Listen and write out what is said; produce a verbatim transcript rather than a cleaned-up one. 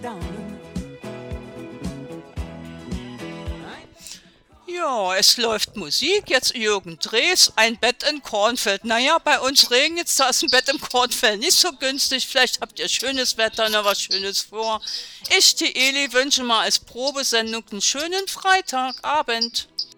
Ja, es läuft Musik, jetzt Jürgen Drees, ein Bett in Kornfeld. Naja, bei uns regnet's, da ist ein Bett im Kornfeld nicht so günstig. Vielleicht habt ihr schönes Wetter, noch was Schönes vor. Ich, die Eli, wünsche mal als Probesendung einen schönen Freitagabend.